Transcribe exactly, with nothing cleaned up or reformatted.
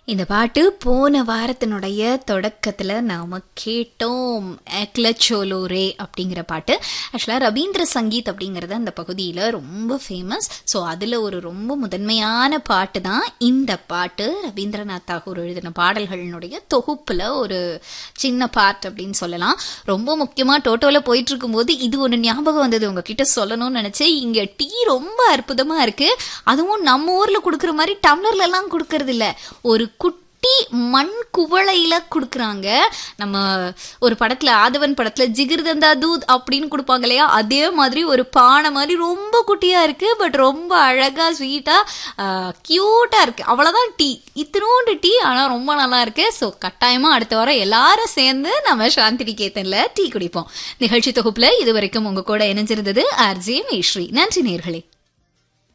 இந்த பாட்டு போன வாரத்தினுடைய தொடக்கத்தில் நாம் கேட்டோம். ஏக்லச்சோலோரே அப்படிங்கிற பாட்டு ஆக்சுவலாக ரவீந்திர சங்கீத் அப்படிங்கிறது அந்த பகுதியில் ரொம்ப ஃபேமஸ். ஸோ அதில் ஒரு ரொம்ப முதன்மையான பாட்டு தான் இந்த பாட்டு. ரவீந்திரநாத் தாகூர் எழுதின பாடல்களினுடைய தொகுப்பில் ஒரு சின்ன பார்ட் அப்படின்னு சொல்லலாம். ரொம்ப முக்கியமாக டோட்டோவில் போயிட்டு இருக்கும்போது இது ஒன்று ஞாபகம் வந்தது, உங்ககிட்ட சொல்லணும்னு நினச்சேன். இங்கே டீ ரொம்ப அற்புதமாக இருக்குது. அதுவும் நம்ம ஊரில் கொடுக்குற மாதிரி டம்ளர்லலாம் கொடுக்கறது இல்லை, ஒரு குட்டி மண் குவளையில குடுக்குறாங்க. நம்ம ஒரு படத்துல ஆதவன் படத்துல ஜிகிர்தந்தா தூத் அப்படின்னு கொடுப்பாங்க இல்லையா, அதே மாதிரி ஒரு பானை மாதிரி ரொம்ப குட்டியா இருக்கு. பட் ரொம்ப அழகா ஸ்வீட்டா கியூட்டா இருக்கு. அவ்வளவுதான் டீ, இத்தினோண்டு டீ, ஆனா ரொம்ப நல்லா இருக்கு. ஸோ கட்டாயமா அடுத்த வாரம் எல்லாரும் சேர்ந்து நம்ம சாந்தி நிகேதன்ல டீ குடிப்போம். நிகழ்ச்சி தொகுப்புல இது வரைக்கும் உங்க கூட இணைஞ்சிருந்தது ஆர்ஜே மேஸ்ரீ. நன்றி நேயர்களே.